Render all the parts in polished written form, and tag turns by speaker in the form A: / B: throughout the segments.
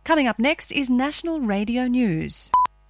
A: Coming up next is National Radio News.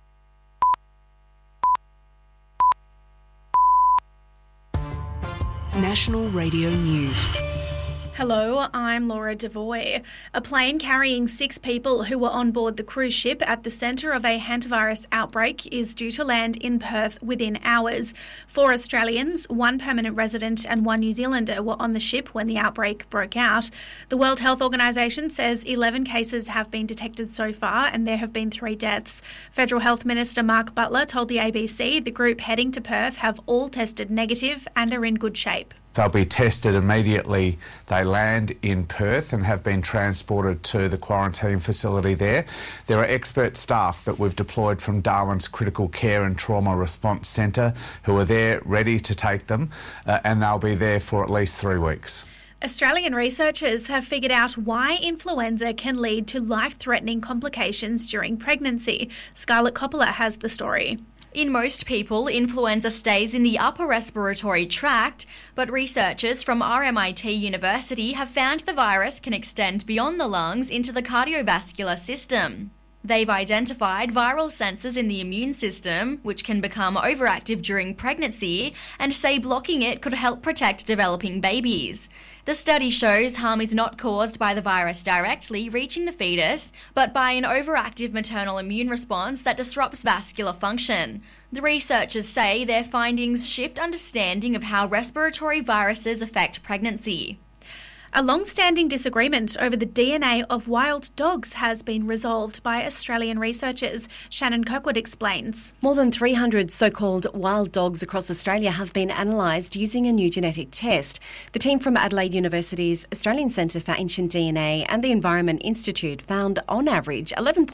B: National Radio News.
C: Hello, I'm Laura Devoy. A plane carrying 6 people who were on board the cruise ship at the centre of a hantavirus outbreak is due to land in Perth within hours. 4 Australians, 1 permanent resident and 1 New Zealander were on the ship when the outbreak broke out. The World Health Organisation says 11 cases have been detected so far and there have been 3 deaths. Federal Health Minister Mark Butler told the ABC the group heading to Perth have all tested negative and are in good shape.
D: They'll be tested immediately they land in Perth and have been transported to the quarantine facility there. There are expert staff that we've deployed from Darwin's Critical Care and Trauma Response Centre who are there ready to take them and they'll be there for at least 3 weeks.
C: Australian researchers have figured out why influenza can lead to life-threatening complications during pregnancy. Scarlett Coppola has the story.
E: In most people, influenza stays in the upper respiratory tract, but researchers from RMIT University have found the virus can extend beyond the lungs into the cardiovascular system. They've identified viral sensors in the immune system, which can become overactive during pregnancy, and say blocking it could help protect developing babies. The study shows harm is not caused by the virus directly reaching the fetus, but by an overactive maternal immune response that disrupts vascular function. The researchers say their findings shift understanding of how respiratory viruses affect pregnancy.
C: A long-standing disagreement over the DNA of wild dogs has been resolved by Australian researchers. Shannon Kirkwood explains.
F: More than 300 so-called wild dogs across Australia have been analysed using a new genetic test. The team from Adelaide University's Australian Centre for Ancient DNA and the Environment Institute found, on average,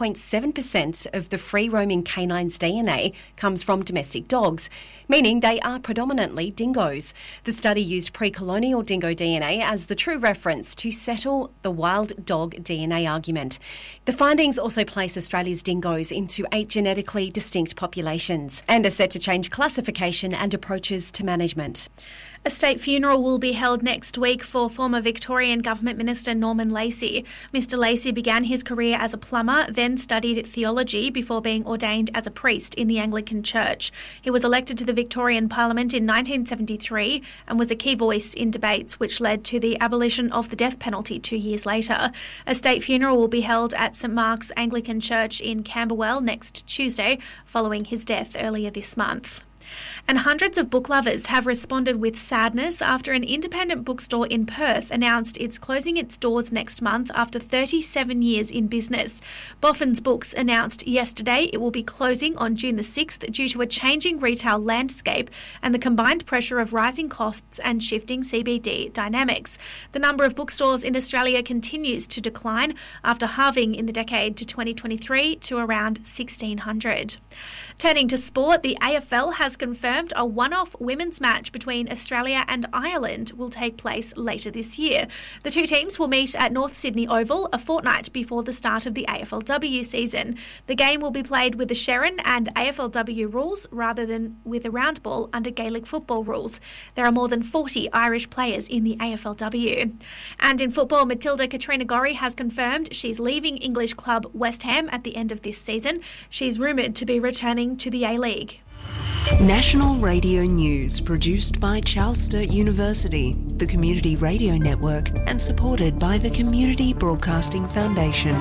F: 11.7% of the free-roaming canines' DNA comes from domestic dogs, meaning they are predominantly dingoes. The study used pre-colonial dingo DNA as the true reference to settle the wild dog DNA argument. The findings also place Australia's dingoes into 8 genetically distinct populations and are set to change classification and approaches to management.
C: A state funeral will be held next week for former Victorian Government Minister Norman Lacey. Mr Lacey began his career as a plumber, then studied theology before being ordained as a priest in the Anglican Church. He was elected to the Victorian Parliament in 1973 and was a key voice in debates which led to the abolition of the death penalty 2 years later. A state funeral will be held at St Mark's Anglican Church in Camberwell next Tuesday, following his death earlier this month. And hundreds of book lovers have responded with sadness after an independent bookstore in Perth announced it's closing its doors next month after 37 years in business. Boffin's Books announced yesterday it will be closing on June the 6th due to a changing retail landscape and the combined pressure of rising costs and shifting CBD dynamics. The number of bookstores in Australia continues to decline after halving in the decade to 2023 to around 1,600. Turning to sport, the AFL has confirmed a one-off women's match between Australia and Ireland will take place later this year. The 2 teams will meet at North Sydney Oval a fortnight before the start of the AFLW season. The game will be played with the Sherrin and AFLW rules rather than with a round ball under Gaelic football rules. There are more than 40 Irish players in the AFLW. And in football, Matilda Katrina Gorry has confirmed she's leaving English club West Ham at the end of this season. She's rumoured to be returning to the A-League.
B: National Radio News, produced by Charles Sturt University, the Community Radio Network, and supported by the Community Broadcasting Foundation.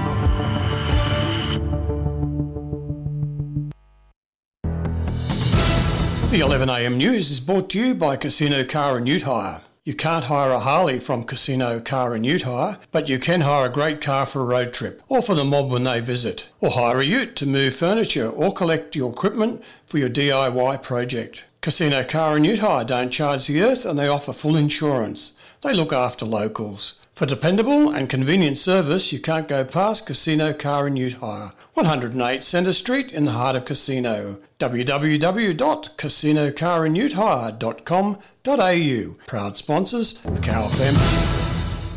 G: The 11am news is brought to you by Casino Car and Ute Hire. You can't hire a Harley from Casino Car and Ute Hire, but you can hire a great car for a road trip or for the mob when they visit. Or hire a ute to move furniture or collect your equipment for your DIY project. Casino Car and Ute Hire don't charge the earth and they offer full insurance. They look after locals. For dependable and convenient service, you can't go past Casino Car and Ute Hire, 108 Centre Street in the heart of Casino. www.casinocarandutehire.com.au. Proud sponsors, Macau FM.